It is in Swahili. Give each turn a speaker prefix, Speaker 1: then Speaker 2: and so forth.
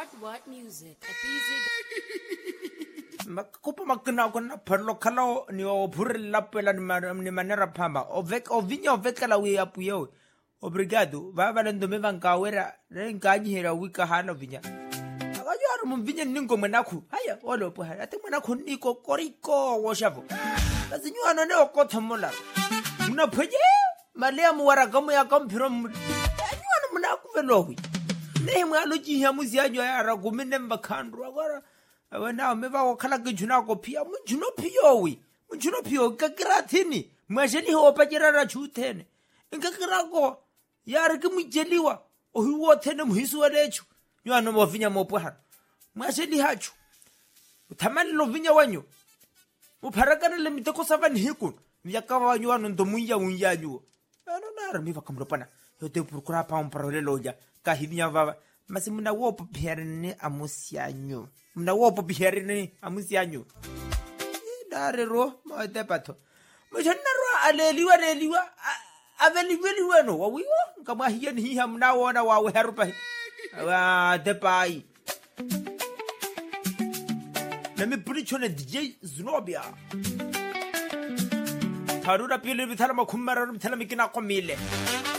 Speaker 1: What music?
Speaker 2: Kupa makina kuna perlo kalau ni o burla pela ni manera pamba o vinha la we apu yo obrigado va valendo me vankawera renganyi hera wika hana vinha akayo aru mvinha ningo manaku haya olo po haya ate manaku niko koriko wo shavo kazinyo ano ne okothomola mna phoje malea muwara gamu ya kampiro anyo ano mnaku velowi ne mwaloji ya muzianyo ya ragumene mbakhandro agora wana meva wakala gijuna ko pia mjuno pio kakirathini mwasheli ho pajira chuthene ingakira ko yar ke mujeliwa ohiwo thene muhisu walechu nwana movinya mopwa mwasheli hachu uthamani lovinya wanyo upharakana le miteko savani hikun vyaka wanyo wano ndomunya unyanyo ano nara miva kamropana yote purkura pa umparole loja ka hivinya vava masimuna wopo pierne amusianyo mna wopo pierne amusianyo darero ma depato mujannaro aleliwa aveliwa no wawiwo kama hiyan hiya mna wona wa herupa wa depai nami purichone DJ Znobia tarura pile bithala makhumara bithala mikina komile